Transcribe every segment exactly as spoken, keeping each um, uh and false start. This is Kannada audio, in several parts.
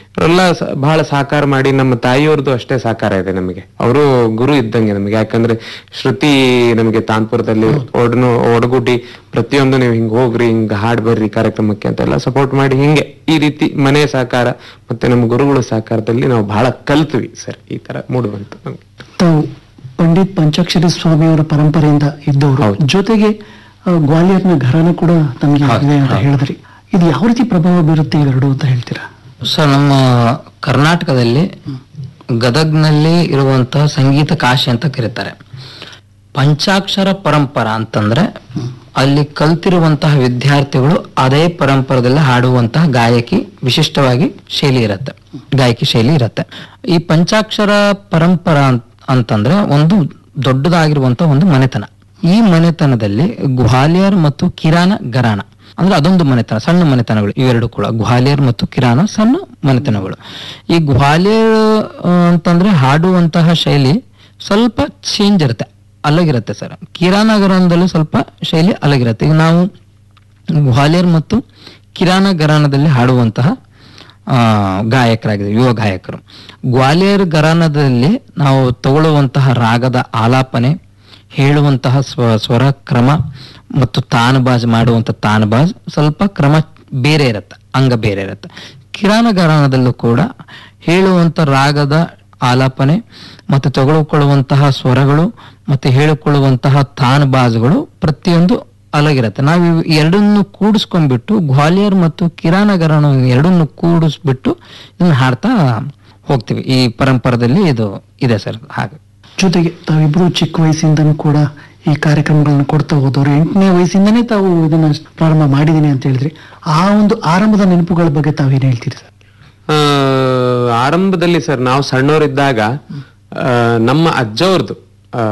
ಅವರೆಲ್ಲ ಬಹಳ ಸಹಕಾರ ಮಾಡಿ, ನಮ್ಮ ತಾಯಿಯವ್ರದ್ದು ಅಷ್ಟೇ ಸಹಕಾರ ಇದೆ ನಮಗೆ. ಅವರು ಗುರು ಇದ್ದಂಗೆ ನಮಗೆ. ಯಾಕಂದ್ರೆ ಶ್ರುತಿ ನಮಗೆ ತಾನ್ಪುರದಲ್ಲಿ ಒಡನು ಒಡಗುಡಿ ಪ್ರತಿಯೊಂದು ನೀವು ಹಿಂಗ್ ಹೋಗ್ರಿ, ಹಿಂಗ್ ಹಾಡ್ ಬರ್ರಿ ಕಾರ್ಯಕ್ರಮಕ್ಕೆ ಅಂತೆಲ್ಲ ಸಪೋರ್ಟ್ ಮಾಡಿ, ಹಿಂಗೆ ಈ ರೀತಿ ಮನೆ ಸಹಕಾರ ಮತ್ತೆ ನಮ್ಮ ಗುರುಗಳ ಸಹಕಾರದಲ್ಲಿ ನಾವು ಬಹಳ ಕಲ್ತ್ವಿ ಸರ್. ಈ ತರ ಮೂಡುವಂತ ನಮ್ಗೆ. ತಾವು ಪಂಡಿತ್ ಪಂಚಾಕ್ಷರಿ ಸ್ವಾಮಿಯವರ ಪರಂಪರೆಯಿಂದ ಇದ್ದವರು, ಜೊತೆಗೆ ಗ್ವಾಲಿಯರ್ನ ಘರಾನ ಕೂಡ ತಮಗೆ ಇದೆ ಅಂತ ಹೇಳಿದ್ರಿ. ಇದು ಯಾವ ರೀತಿ ಪ್ರಭಾವ ಬೀರುತ್ತೆ ಇವೆರಡು ಅಂತ ಹೇಳ್ತೀರಾ ಸರ್? ನಮ್ಮ ಕರ್ನಾಟಕದಲ್ಲಿ ಗದಗ್ನಲ್ಲಿ ಇರುವಂತಹ ಸಂಗೀತ ಕಾಶಿ ಅಂತ ಕರೀತಾರೆ. ಪಂಚಾಕ್ಷರ ಪರಂಪರಾ ಅಂತಂದ್ರೆ ಅಲ್ಲಿ ಕಲ್ತಿರುವಂತಹ ವಿದ್ಯಾರ್ಥಿಗಳು ಅದೇ ಪರಂಪರದಲ್ಲಿ ಹಾಡುವಂತಹ ಗಾಯಕಿ ವಿಶಿಷ್ಟವಾಗಿ ಶೈಲಿ ಇರತ್ತೆ, ಗಾಯಕಿ ಶೈಲಿ ಇರತ್ತೆ. ಈ ಪಂಚಾಕ್ಷರ ಪರಂಪರಾ ಅಂತಂದ್ರೆ ಒಂದು ದೊಡ್ಡದಾಗಿರುವಂತಹ ಒಂದು ಮನೆತನ. ಈ ಮನೆತನದಲ್ಲಿ ಗ್ವಾಲಿಯರ್ ಮತ್ತು ಕಿರಾನ ಗರಾಣ ಅಂದ್ರೆ ಅದೊಂದು ಮನೆತನ, ಸಣ್ಣ ಮನೆತನಗಳು ಇವೆರಡು ಕೂಡ. ಗ್ವಾಲಿಯರ್ ಮತ್ತು ಕಿರಾನ ಸಣ್ಣ ಮನೆತನಗಳು. ಈ ಗ್ವಾಲಿಯರ್ ಅಂತಂದ್ರೆ ಹಾಡುವಂತಹ ಶೈಲಿ ಸ್ವಲ್ಪ ಚೇಂಜ್ ಇರುತ್ತೆ, ಅಲಗಿರುತ್ತೆ ಸರ್. ಕಿರಾನ ಗರಾನದಲ್ಲಿ ಸ್ವಲ್ಪ ಶೈಲಿ ಅಲಗಿರುತ್ತೆ. ಈಗ ನಾವು ಗ್ವಾಲಿಯರ್ ಮತ್ತು ಕಿರಾನ ಗರಾನದಲ್ಲಿ ಹಾಡುವಂತಹ ಆ ಗಾಯಕರಾಗಿದ್ದೀವಿ, ಯುವ ಗಾಯಕರು. ಗ್ವಾಲಿಯರ್ ಗರಾನದಲ್ಲಿ ನಾವು ತಗೊಳ್ಳುವಂತಹ ರಾಗದ ಆಲಾಪನೆ, ಹೇಳುವಂತಹ ಸ್ವ ಸ್ವರ ಕ್ರಮ ಮತ್ತು ತಾನಬಾಜ್ ಮಾಡುವಂತ ತಾನಬಾಜ್ ಸ್ವಲ್ಪ ಕ್ರಮ ಬೇರೆ ಇರುತ್ತೆ, ಅಂಗ ಬೇರೆ ಇರುತ್ತೆ. ಕಿರಾನ ಗರಾನದಲ್ಲೂ ಕೂಡ ಹೇಳುವಂತ ರಾಗದ ಆಲಾಪನೆ ಮತ್ತೆ ತಗೊಳ್ಕೊಳ್ಳುವಂತಹ ಸ್ವರಗಳು ಮತ್ತೆ ಹೇಳಿಕೊಳ್ಳುವಂತಹ ತಾನಬಾಜ್ಗಳು ಪ್ರತಿಯೊಂದು ಅಲಗಿರುತ್ತೆ. ನಾವು ಇವ್ ಎರಡನ್ನು ಕೂಡಿಸ್ಕೊಂಡ್ಬಿಟ್ಟು ಗ್ವಾಲಿಯರ್ ಮತ್ತು ಕಿರಾನ ಗರಾನ ಎರಡನ್ನು ಕೂಡಿಸ್ಬಿಟ್ಟು ಇದನ್ನ ಹಾಡ್ತಾ ಹೋಗ್ತೀವಿ. ಈ ಪರಂಪರದಲ್ಲಿ ಇದು ಇದೆ ಸರ್. ಹಾಗೆ ಜೊತೆಗೆ ತಾವಿಬ್ರು ಚಿಕ್ಕ ವಯಸ್ಸಿಂದನೂ ಕೂಡ ಈ ಕಾರ್ಯಕ್ರಮಗಳನ್ನ ಕೊಡ್ತಾ ಹೋದವ್ರು. ಎಂಟನೇ ವಯಸ್ಸಿಂದನೇ ತಾವು ಇದನ್ನ ಪ್ರಾರಂಭ ಮಾಡಿದೀನಿ ಅಂತ ಹೇಳಿದ್ರಿ. ಆ ಒಂದು ಆರಂಭದ ನೆನಪುಗಳ ಬಗ್ಗೆ ತಾವೇನ್ ಹೇಳ್ತೀರಿ ಸರ್? ಆ ಆರಂಭದಲ್ಲಿ ಸರ್ ನಾವು ಸಣ್ಣವರಿದ್ದಾಗ ನಮ್ಮ ಅಜ್ಜವ್ರದ್ದು ಆ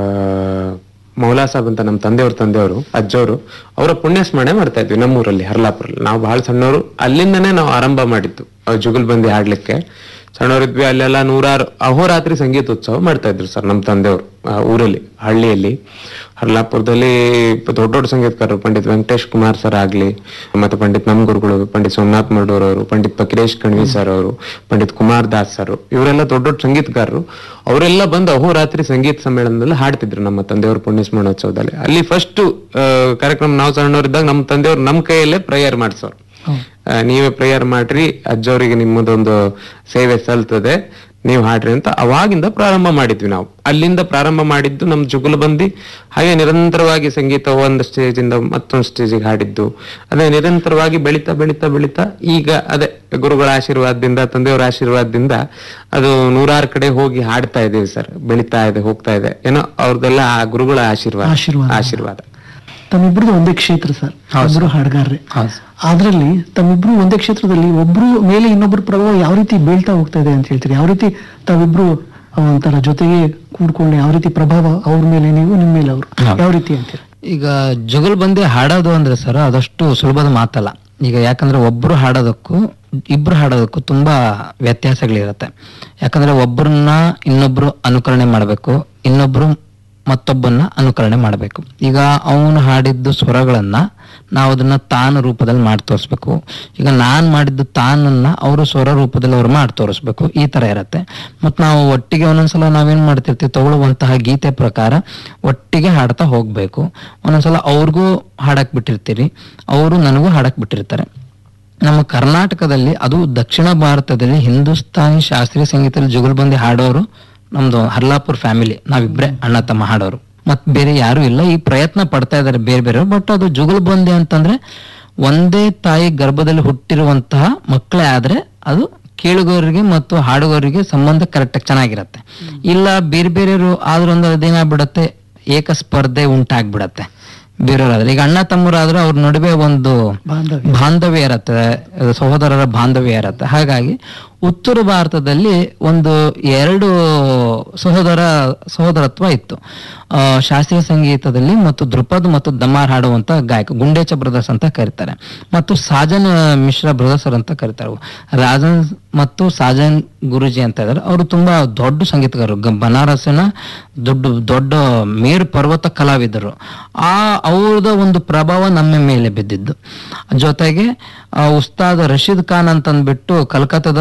ಮೌಲಾ ಸಾಬ್ ಅಂತ ನಮ್ಮ ತಂದೆಯವ್ರ ತಂದೆಯವರು ಅಜ್ಜವರು ಅವರ ಪುಣ್ಯ ಸ್ಮರಣೆ ಮಾಡ್ತಾ ಇದ್ವಿ ನಮ್ಮೂರಲ್ಲಿ ಹರ್ಲಾಪುರಲ್ಲಿ. ನಾವು ಬಹಳ ಸಣ್ಣವರು, ಅಲ್ಲಿಂದನೇ ನಾವು ಆರಂಭ ಮಾಡಿದ್ದು ಜುಗಲ್ಬಂದಿ ಹಾಡ್ಲಿಕ್ಕೆ. ಸಣ್ಣವರಿದ್ವಿ, ಅಲ್ಲೆಲ್ಲ ನೂರಾರು ಅಹೋರಾತ್ರಿ ಸಂಗೀತ ಉತ್ಸವ ಮಾಡ್ತಾ ಇದ್ರು ಸರ್ ನಮ್ಮ ತಂದೆಯವರು ಊರಲ್ಲಿ, ಹಳ್ಳಿಯಲ್ಲಿ. ಹರ್ಲಾಪುರದಲ್ಲಿ ದೊಡ್ಡ ದೊಡ್ಡ ಸಂಗೀತಕಾರರು, ಪಂಡಿತ್ ವೆಂಕಟೇಶ್ ಕುಮಾರ್ ಸರ್ ಆಗ್ಲಿ, ಮತ್ತೆ ಪಂಡಿತ್ ನಮ್ ಗುರುಗಳು ಪಂಡಿತ್ ಸೋಮನಾಥ್ ಮರ್ಡೂರ್ ಅವರು, ಪಂಡಿತ್ ಫಕೀರೇಶ್ ಕಣ್ವಿ ಸರ್ ಅವರು, ಪಂಡಿತ್ ಕುಮಾರ್ ದಾಸ್ ಸರ್, ಇವರೆಲ್ಲ ದೊಡ್ಡ ದೊಡ್ಡ ಸಂಗೀತಗಾರರು. ಅವರೆಲ್ಲ ಬಂದು ಅಹೋರಾತ್ರಿ ಸಂಗೀತ ಸಮ್ಮೇಳನದಲ್ಲಿ ಹಾಡ್ತಿದ್ರು ನಮ್ಮ ತಂದೆಯವ್ರ ಪುಣ್ಯ ಸ್ಮರಣೋತ್ಸವದಲ್ಲಿ. ಅಲ್ಲಿ ಫಸ್ಟ್ ಕಾರ್ಯಕ್ರಮ ನಾವು ಸಣ್ಣವರಿದ್ದಾಗ ನಮ್ಮ ತಂದೆಯವ್ರು ನಮ್ಮ ಕೈಯಲ್ಲೇ ಪ್ರೇಯರ್ ಮಾಡ್ಸೋರು. ನೀವೇ ಪ್ರೇಯರ್ ಮಾಡ್ರಿ, ಅಜ್ಜವರಿಗೆ ನಿಮ್ಮದೊಂದು ಸೇವೆ ಸಲ್ತದೆ, ನೀವು ಹಾಡ್ರಿ ಅಂತ ಅವಾಗಿಂದ ಪ್ರಾರಂಭ ಮಾಡಿದ್ವಿ ನಾವು. ಅಲ್ಲಿಂದ ಪ್ರಾರಂಭ ಮಾಡಿದ್ದು ನಮ್ ಜುಗಲ್ಬಂದಿ. ಹಾಗೆ ನಿರಂತರವಾಗಿ ಸಂಗೀತ ಒಂದು ಸ್ಟೇಜ್ ಇಂದ ಮತ್ತೊಂದು ಸ್ಟೇಜಿಗೆ ಹಾಡಿದ್ದು, ಅದೇ ನಿರಂತರವಾಗಿ ಬೆಳಿತಾ ಬೆಳಿತಾ ಬೆಳಿತಾ ಈಗ ಅದೇ ಗುರುಗಳ ಆಶೀರ್ವಾದದಿಂದ, ತಂದೆಯವರ ಆಶೀರ್ವಾದದಿಂದ ಅದು ನೂರಾರು ಕಡೆ ಹೋಗಿ ಹಾಡ್ತಾ ಇದ್ದೀವಿ ಸರ್. ಬೆಳಿತಾ ಇದೆ, ಹೋಗ್ತಾ ಇದೆ. ಏನೋ ಅವ್ರದ್ದೆಲ್ಲ ಆ ಗುರುಗಳ ಆಶೀರ್ವಾದ ಆಶೀರ್ವಾದ. ತಮ್ಮಿಬ್ರದ್ದು ಒಂದೇ ಕ್ಷೇತ್ರ ಸರ್, ಒಬ್ರು ಹಾಡ್ಗಾರ್ರೆ. ಅದ್ರಲ್ಲಿ ತಮ್ಮಿಬ್ರು ಒಂದೇ ಕ್ಷೇತ್ರದಲ್ಲಿ ಒಬ್ರು ಮೇಲೆ ಇನ್ನೊಬ್ರು ಪ್ರಭಾವ ಯಾವ ರೀತಿ ಬೀಳ್ತಾ ಹೋಗ್ತಾ ಇದೆ ಅಂತ ಹೇಳ್ತೀರಿ? ಯಾವ ರೀತಿ ತಾವಿಬ್ರು ಒಂಥರ ಜೊತೆಗೆ ಕೂಡ್ಕೊಂಡು ಯಾವ ರೀತಿ ಪ್ರಭಾವ ಅವ್ರ ಮೇಲೆ ನೀವು, ನಿಮ್ಮ ಮೇಲೆ ಅವರು, ಯಾವ ರೀತಿ ಅಂತೀರಿ? ಈಗ ಜುಗಲ್ಬಂದಿ ಹಾಡೋದು ಅಂದ್ರೆ ಸರ್ ಅದಷ್ಟು ಸುಲಭದ ಮಾತಲ್ಲ. ಈಗ ಯಾಕಂದ್ರೆ ಒಬ್ರು ಹಾಡೋದಕ್ಕೂ ಇಬ್ರು ಹಾಡೋದಕ್ಕೂ ತುಂಬಾ ವ್ಯತ್ಯಾಸಗಳಿರುತ್ತೆ. ಯಾಕಂದ್ರೆ ಒಬ್ಬರನ್ನ ಇನ್ನೊಬ್ರು ಅನುಕರಣೆ ಮಾಡ್ಬೇಕು, ಇನ್ನೊಬ್ರು ಮತ್ತೊಬ್ಬನ್ನ ಅನುಕರಣೆ ಮಾಡಬೇಕು. ಈಗ ಅವನು ಹಾಡಿದ್ದು ಸ್ವರಗಳನ್ನ ನಾವು ಅದನ್ನ ತಾನ ರೂಪದಲ್ಲಿ ಮಾಡಿ ತೋರಿಸ್ಬೇಕು. ಈಗ ನಾನ್ ಮಾಡಿದ್ದು ತಾನನ್ನ ಅವರು ಸ್ವರ ರೂಪದಲ್ಲಿ ಅವ್ರು ಮಾಡಿ ತೋರಿಸ್ಬೇಕು. ಈ ತರ ಇರತ್ತೆ. ಮತ್ ನಾವು ಒಟ್ಟಿಗೆ ಒಂದೊಂದ್ಸಲ ನಾವೇನ್ ಮಾಡ್ತಿರ್ತೀವಿ, ತಗೊಳ್ಳುವಂತಹ ಗೀತೆ ಪ್ರಕಾರ ಒಟ್ಟಿಗೆ ಹಾಡ್ತಾ ಹೋಗ್ಬೇಕು. ಒಂದೊಂದ್ಸಲ ಅವ್ರಿಗೂ ಹಾಡಕ್ ಬಿಟ್ಟಿರ್ತೀರಿ, ಅವರು ನನಗೂ ಹಾಡಕ್ ಬಿಟ್ಟಿರ್ತಾರೆ. ನಮ್ಮ ಕರ್ನಾಟಕದಲ್ಲಿ ಅದು ದಕ್ಷಿಣ ಭಾರತದಲ್ಲಿ ಹಿಂದೂಸ್ತಾನಿ ಶಾಸ್ತ್ರೀಯ ಸಂಗೀತದಲ್ಲಿ ಜುಗಲ್ಬಂದಿ ಹಾಡೋರು ನಮ್ದು ಹರ್ಲಾಪುರ್ ಫ್ಯಾಮಿಲಿ, ನಾವಿಬ್ರೆ ಅಣ್ಣ ತಮ್ಮ ಹಾಡೋರು, ಮತ್ ಬೇರೆ ಯಾರು ಇಲ್ಲ. ಈ ಪ್ರಯತ್ನ ಪಡ್ತಾ ಇದಾರೆ ಬೇರೆ ಬೇರೆ. ಬಟ್ ಅದು ಜುಗಲ್ಬಂದಿ ಅಂತಂದ್ರೆ ಒಂದೇ ತಾಯಿ ಗರ್ಭದಲ್ಲಿ ಹುಟ್ಟಿರುವಂತಹ ಮಕ್ಕಳೇ ಆದ್ರೆ ಅದು ಕೇಳುಗವರಿಗೆ ಮತ್ತು ಹಾಡುಗವರಿಗೆ ಸಂಬಂಧ ಕರೆಕ್ಟ್ ಆಗಿ ಚೆನ್ನಾಗಿರತ್ತೆ. ಇಲ್ಲ ಬೇರೆ ಬೇರೆಯವರು ಆದ್ರೂ ಒಂದು ಅದೇನಾಗ್ಬಿಡತ್ತೆ, ಏಕ ಸ್ಪರ್ಧೆ ಉಂಟಾಗ್ಬಿಡತ್ತೆ ಬೇರೆಯವರಾದ್ರೆ. ಈಗ ಅಣ್ಣ ತಮ್ಮರಾದ್ರೆ ಅವ್ರ ನಡುವೆ ಒಂದು ಬಾಂಧವ್ಯ ಇರತ್ತೆ, ಸಹೋದರರ ಬಾಂಧವ್ಯ ಇರತ್ತೆ. ಹಾಗಾಗಿ ಉತ್ತರ ಭಾರತದಲ್ಲಿ ಒಂದು ಎರಡು ಸಹೋದರ ಸಹೋದರತ್ವ ಇತ್ತು. ಆ ಶಾಸ್ತ್ರೀಯ ಸಂಗೀತದಲ್ಲಿ ಮತ್ತು ಧ್ರುಪದ್ ಮತ್ತು ದಮಾರ್ ಹಾಡುವಂತ ಗಾಯಕ ಗುಂಡೇಚ ಬ್ರದರ್ಸ್ ಅಂತ ಕರೀತಾರೆ, ಮತ್ತು ಸಾಜನ್ ಮಿಶ್ರಾ ಬ್ರದರ್ಸ್ ಅಂತ ಕರೀತಾರೆ. ರಾಜನ್ ಮತ್ತು ಸಾಜನ್ ಗುರುಜಿ ಅಂತ ಇದ್ದಾರೆ. ಅವರು ತುಂಬಾ ದೊಡ್ಡ ಸಂಗೀತಗಾರರು, ಬನಾರಸಿನ ದೊಡ್ಡ ದೊಡ್ಡ ಮೇರು ಪರ್ವತ ಕಲಾವಿದರು. ಆ ಅವ್ರದ ಒಂದು ಪ್ರಭಾವ ನಮ್ಮ ಮೇಲೆ ಬಿದ್ದಿದ್ದು. ಜೊತೆಗೆ ಉಸ್ತಾದ್ ರಶೀದ್ ಖಾನ್ ಅಂತಂದ್ಬಿಟ್ಟು ಕಲ್ಕತ್ತಾದ